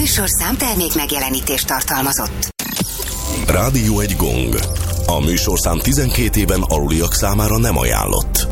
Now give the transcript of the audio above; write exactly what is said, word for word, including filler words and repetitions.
műsorszám termék megjelenítést tartalmazott. Rádió egy gong. A műsorszám tizenkét éven aluliak számára nem ajánlott.